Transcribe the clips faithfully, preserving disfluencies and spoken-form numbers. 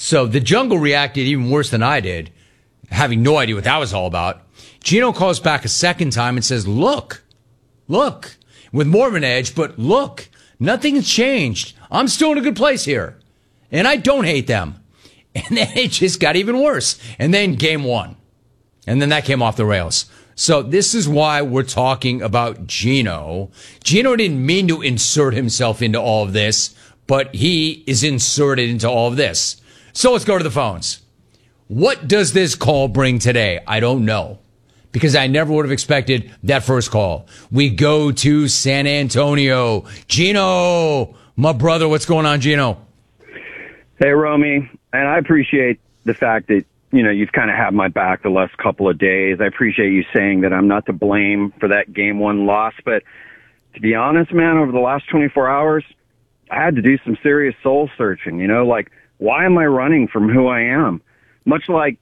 So the jungle reacted even worse than I did, having no idea what that was all about. Gino calls back a second time and says, look, look, with more of an edge, but look, nothing's changed. I'm still in a good place here. And I don't hate them. And then it just got even worse. And then game one. And then that came off the rails. So this is why we're talking about Gino. Gino didn't mean to insert himself into all of this, but he is inserted into all of this. So let's go to the phones. What does this call bring today? I don't know, because I never would have expected that first call. We go to San Antonio. Gino, my brother, what's going on, Gino? Hey, Romy, and I appreciate the fact that, you know, you've kind of had my back the last couple of days. I appreciate you saying that I'm not to blame for that game one loss. But to be honest, man, over the last twenty-four hours, I had to do some serious soul searching, you know, like, why am I running from who I am? Much like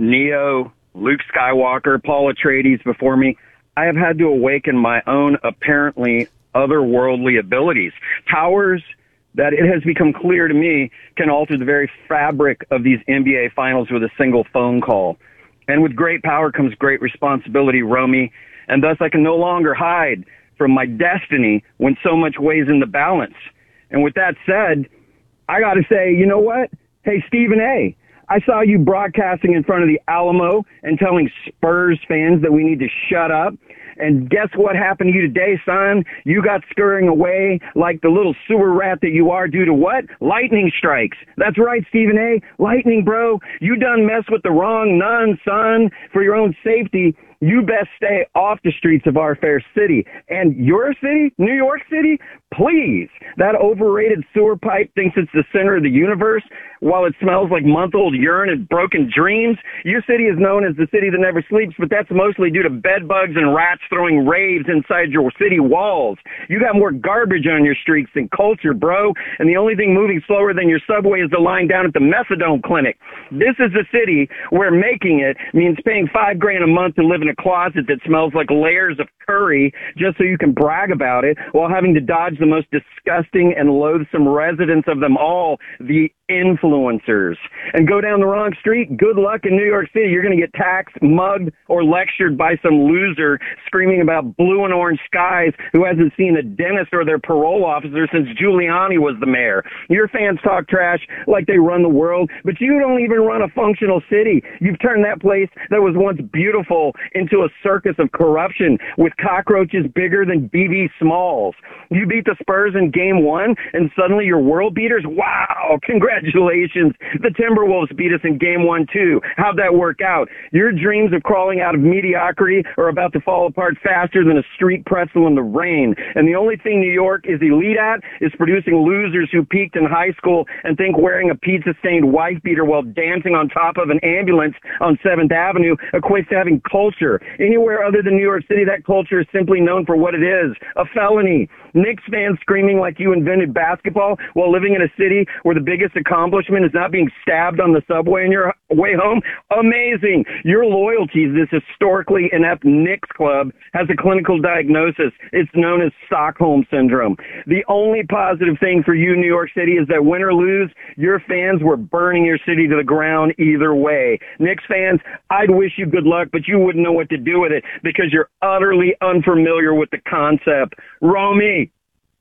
Neo, Luke Skywalker, Paul Atreides before me, I have had to awaken my own apparently otherworldly abilities, powers that it has become clear to me can alter the very fabric of these N B A finals with a single phone call. And with great power comes great responsibility, Romy, and thus I can no longer hide from my destiny when so much weighs in the balance. And with that said, I got to say, you know what? Hey, Stephen A., I saw you broadcasting in front of the Alamo and telling Spurs fans that we need to shut up. And guess what happened to you today, son? You got scurrying away like the little sewer rat that you are due to what? Lightning strikes. That's right, Stephen A. Lightning, bro. You done mess with the wrong nun, son. For your own safety, you best stay off the streets of our fair city. And your city, New York City, please. That overrated sewer pipe thinks it's the center of the universe while it smells like month-old urine and broken dreams. Your city is known as the city that never sleeps, but that's mostly due to bed bugs and rats throwing raves inside your city walls. You got more garbage on your streets than culture, bro. And the only thing moving slower than your subway is the line down at the methadone clinic. This is the city where making it means paying five grand a month to live in a closet that smells like layers of curry just so you can brag about it while having to dodge the most disgusting and loathsome residents of them all, the influencers. And go down the wrong street, good luck in New York City. You're going to get taxed, mugged, or lectured by some loser screaming about blue and orange skies who hasn't seen a dentist or their parole officer since Giuliani was the mayor. Your fans talk trash like they run the world, but you don't even run a functional city. You've turned that place that was once beautiful into a circus of corruption with cockroaches bigger than B B Smalls. You beat the Spurs in game one, and suddenly you're world beaters? Wow, congratulations. The Timberwolves beat us in game one, too. How'd that work out? Your dreams of crawling out of mediocrity are about to fall apart faster than a street pretzel in the rain. And the only thing New York is elite at is producing losers who peaked in high school and think wearing a pizza-stained wife beater while dancing on top of an ambulance on seventh Avenue equates to having culture. Anywhere other than New York City, that culture is simply known for what it is, a felony. Knicks fans screaming like you invented basketball while living in a city where the biggest accomplishment is not being stabbed on the subway on your way home? Amazing. Your loyalty to this historically inept Knicks club has a clinical diagnosis. It's known as Stockholm Syndrome. The only positive thing for you, New York City, is that win or lose, your fans were burning your city to the ground either way. Knicks fans, I'd wish you good luck, but you wouldn't know what to do with it because you're utterly unfamiliar with the concept. Romy,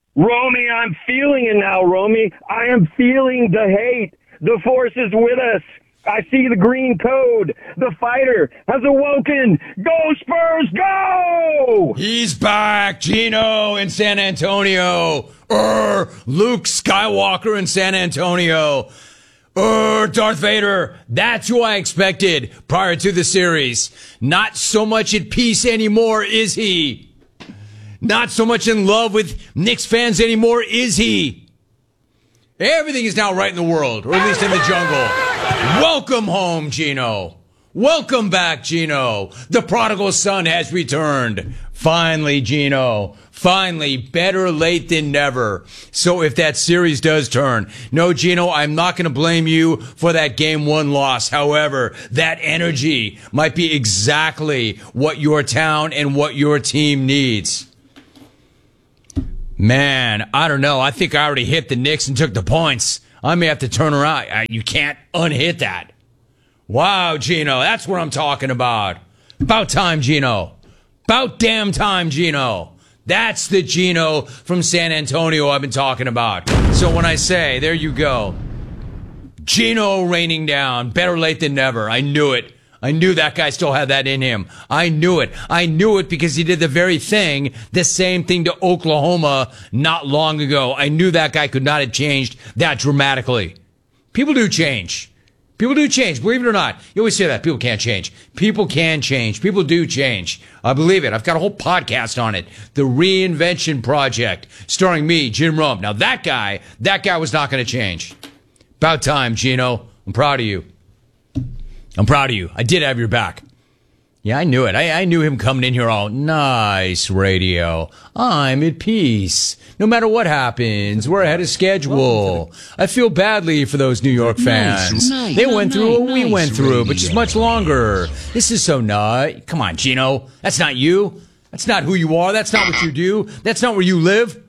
Romy, I'm feeling it now, Romy. I am feeling the hate. The force is with us. I see the green code. The fighter has awoken. Go Spurs, go! He's back, Gino in San Antonio. Er, Luke Skywalker in San Antonio. Er, Darth Vader. That's who I expected prior to the series. Not so much at peace anymore, is he? Not so much in love with Knicks fans anymore, is he? Everything is now right in the world, or at least in the jungle. Welcome home, Gino. Welcome back, Gino. The prodigal son has returned. Finally, Gino. Finally, better late than never. So if that series does turn, no, Gino, I'm not going to blame you for that game one loss. However, that energy might be exactly what your town and what your team needs. Man, I don't know. I think I already hit the Knicks and took the points. I may have to turn around. You can't unhit that. Wow, Gino, that's what I'm talking about. About time, Gino. About damn time, Gino. That's the Gino from San Antonio I've been talking about. So when I say, there you go, Gino raining down, better late than never. I knew it. I knew that guy still had that in him. I knew it. I knew it because he did the very thing, the same thing to Oklahoma not long ago. I knew that guy could not have changed that dramatically. People do change. People do change. Believe it or not. You always say that. People can't change. People can change. People do change. I believe it. I've got a whole podcast on it. The Reinvention Project, starring me, Jim Rome. Now that guy, that guy was not going to change. About time, Gino. I'm proud of you. I'm proud of you. I did have your back. Yeah, I knew it. I, I knew him coming in here all nice radio. I'm at peace. No matter what happens, we're ahead of schedule. I feel badly for those New York fans. Nice, nice, they went through what we nice went through, radio. But just much longer. This is so nice. Come on, Gino. That's not you. That's not who you are. That's not what you do. That's not where you live.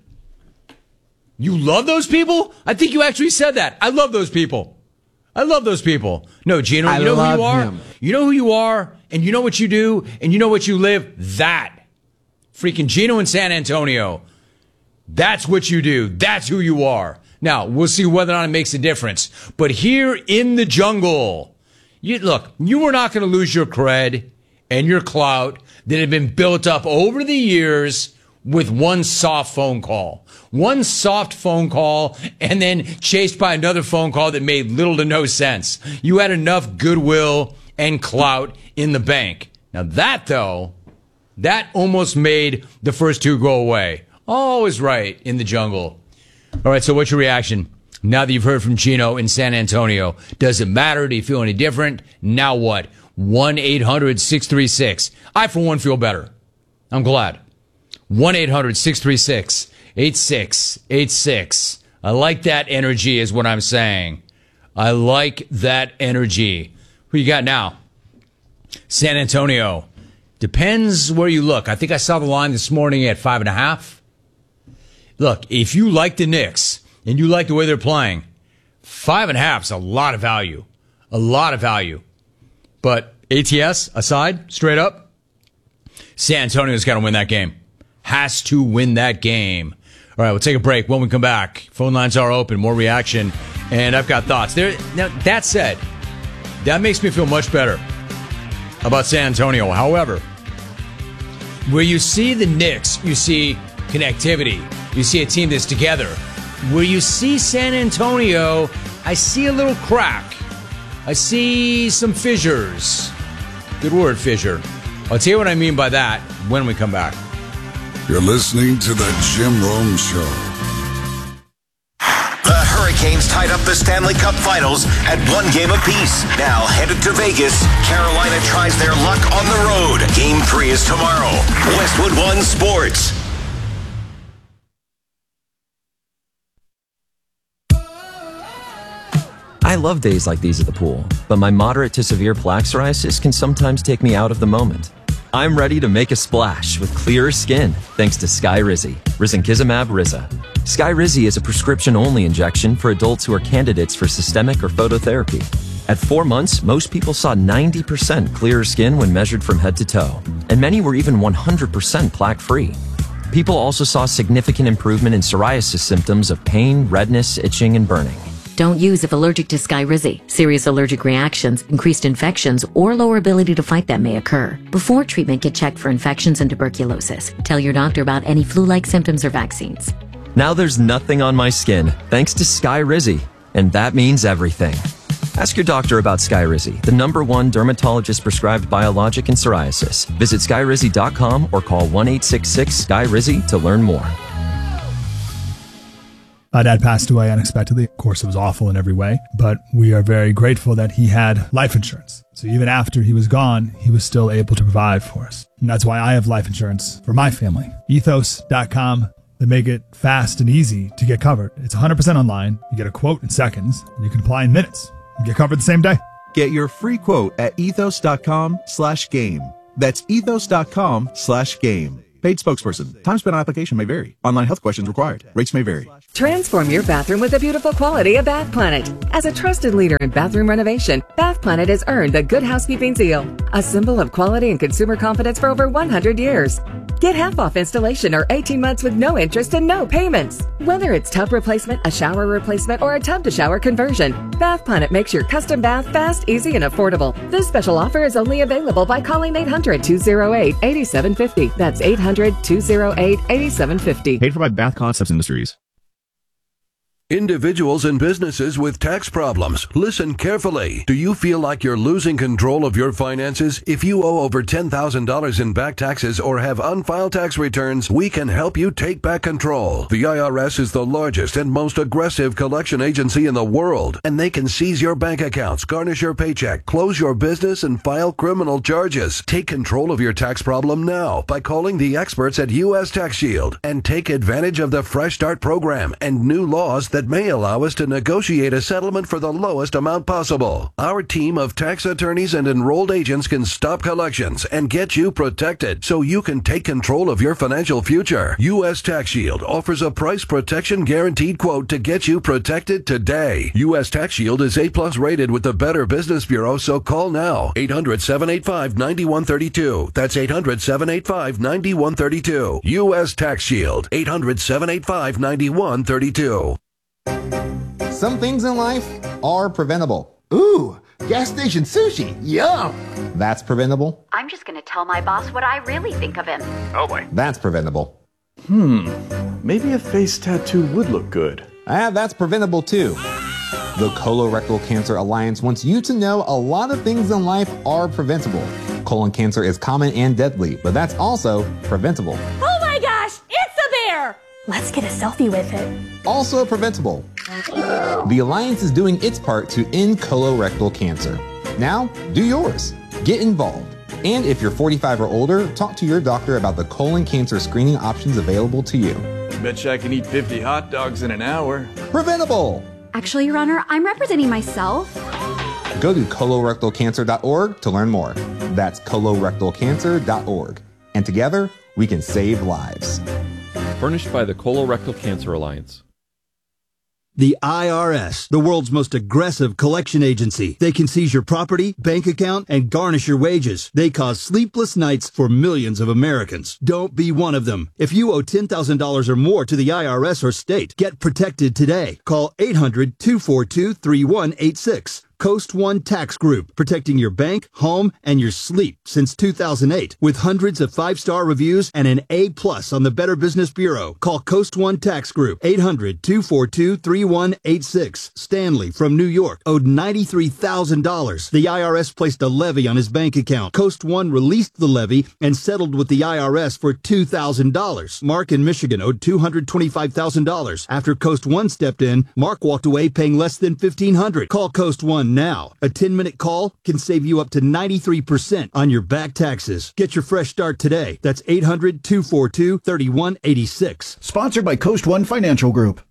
You love those people? I think you actually said that. I love those people. I love those people. No, Gino, you know who you are? Him. You know who you are, and you know what you do, and you know what you live? That. Freaking Gino in San Antonio. That's what you do. That's who you are. Now, we'll see whether or not it makes a difference. But here in the jungle, you, look, you were not going to lose your cred and your clout that had been built up over the years with one soft phone call. One soft phone call and then chased by another phone call that made little to no sense. You had enough goodwill and clout in the bank. Now that, though, that almost made the first two go away. Always right in the jungle. All right, so what's your reaction now that you've heard from Gino in San Antonio? Does it matter? Do you feel any different? Now what? one eight hundred six three six. I, for one, feel better. I'm glad. one eight hundred six three six eight six eight six. I like that energy is what I'm saying. I like that energy. Who you got now? San Antonio. Depends where you look. I think I saw the line this morning at five and a half. Look, if you like the Knicks and you like the way they're playing, five and a half is a lot of value. A lot of value. But A T S aside, straight up, San Antonio's got to win that game. Has to win that game. All right, we'll take a break. When we come back, phone lines are open, more reaction, and I've got thoughts. There. Now, that said, that makes me feel much better about San Antonio. However, where you see the Knicks, you see connectivity. You see a team that's together. Where you see San Antonio, I see a little crack. I see some fissures. Good word, fissure. I'll tell you what I mean by that when we come back. You're listening to the Jim Rome Show. The Hurricanes tied up the Stanley Cup Finals at one game apiece. Now headed to Vegas, Carolina tries their luck on the road. Game three is tomorrow. Westwood One Sports. I love days like these at the pool, but my moderate to severe plaque psoriasis can sometimes take me out of the moment. I'm ready to make a splash with clearer skin thanks to Skyrizi, Risankizumab Riza. Skyrizi is a prescription-only injection for adults who are candidates for systemic or phototherapy. At four months, most people saw ninety percent clearer skin when measured from head to toe, and many were even one hundred percent plaque-free. People also saw significant improvement in psoriasis symptoms of pain, redness, itching, and burning. Don't use if allergic to Skyrizi. Serious allergic reactions, increased infections, or lower ability to fight them may occur. Before treatment, get checked for infections and tuberculosis. Tell your doctor about any flu-like symptoms or vaccines. Now there's nothing on my skin thanks to Skyrizi, and that means everything. Ask your doctor about Skyrizi, the number one dermatologist-prescribed biologic in psoriasis. Visit skyrizi dot com or call one eight six six Sky Rizi to learn more. My dad passed away unexpectedly. Of course, it was awful in every way, but we are very grateful that he had life insurance. So even after he was gone, he was still able to provide for us. And that's why I have life insurance for my family. ethos dot com. They make it fast and easy to get covered. It's one hundred percent online. You get a quote in seconds, and you can apply in minutes. You get covered the same day. Get your free quote at ethos dot com slash game. That's ethos dot com slash game. Paid spokesperson. Time spent on application may vary. Online health questions required. Rates may vary. Transform your bathroom with the beautiful quality of Bath Planet. As a trusted leader in bathroom renovation, Bath Planet has earned the Good Housekeeping seal, a symbol of quality and consumer confidence for over one hundred years. Get half off installation or eighteen months with no interest and no payments. Whether it's tub replacement, a shower replacement, or a tub to shower conversion, Bath Planet makes your custom bath fast, easy, and affordable. This special offer is only available by calling eight hundred, two oh eight, eight seven five oh. That's eight hundred, two oh eight, eight seven five oh. Paid for by Bath Concepts Industries. Individuals and businesses with tax problems, listen carefully. Do you feel like you're losing control of your finances? If you owe over ten thousand dollars in back taxes or have unfiled tax returns, we can help you take back control. The I R S is the largest and most aggressive collection agency in the world, and they can seize your bank accounts, garnish your paycheck, close your business, and file criminal charges. Take control of your tax problem now by calling the experts at U S Tax Shield and take advantage of the Fresh Start program and new laws that that may allow us to negotiate a settlement for the lowest amount possible. Our team of tax attorneys and enrolled agents can stop collections and get you protected so you can take control of your financial future. U S Tax Shield offers a price protection guaranteed quote to get you protected today. U S Tax Shield is A plus rated with the Better Business Bureau, so call now. eight hundred, seven eight five, nine one three two. That's eight hundred, seven eight five, nine one three two. U S Tax Shield. eight hundred, seven eight five, nine one three two. Some things in life are preventable. Ooh, gas station sushi. Yum. That's preventable. I'm just going to tell my boss what I really think of him. Oh boy. That's preventable. Hmm. Maybe a face tattoo would look good. Ah, that's preventable too. The Colorectal Cancer Alliance wants you to know a lot of things in life are preventable. Colon cancer is common and deadly, but that's also preventable. Oh my gosh, it's a bear! Let's get a selfie with it. Also preventable. The Alliance is doing its part to end colorectal cancer. Now, do yours. Get involved. And if you're forty-five or older, talk to your doctor about the colon cancer screening options available to you. Betcha I can eat fifty hot dogs in an hour. Preventable! Actually, Your Honor, I'm representing myself. Go to colorectal cancer dot org to learn more. That's colorectal cancer dot org. And together, we can save lives. Furnished by the Colorectal Cancer Alliance. The I R S, the world's most aggressive collection agency. They can seize your property, bank account, and garnish your wages. They cause sleepless nights for millions of Americans. Don't be one of them. If you owe ten thousand dollars or more to the I R S or state, get protected today. Call eight hundred, two four two, three one eight six. Coast One Tax Group, protecting your bank, home, and your sleep since two thousand eight. With hundreds of five-star reviews and an A plus on the Better Business Bureau. Call Coast One Tax Group, eight hundred, two four two, three one eight six. Stanley from New York owed ninety-three thousand dollars. The I R S placed a levy on his bank account. Coast One released the levy and settled with the I R S for two thousand dollars. Mark in Michigan owed two hundred twenty-five thousand dollars. After Coast One stepped in, Mark walked away paying less than fifteen hundred dollars. Call Coast One now. A ten-minute call can save you up to ninety-three percent on your back taxes. Get your fresh start today. That's eight hundred, two four two, three one eight six. Sponsored by Coast One Financial Group.